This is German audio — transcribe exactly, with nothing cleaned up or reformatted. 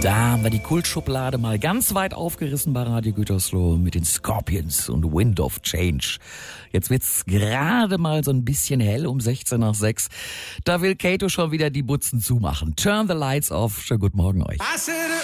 Da haben wir die Kultschublade mal ganz weit aufgerissen bei Radio Gütersloh mit den Scorpions und Wind of Change. Jetzt wird's gerade mal so ein bisschen hell um sechzehn nach sechs. Da will Kato schon wieder die Butzen zumachen. Turn the lights off. Schönen guten Morgen euch.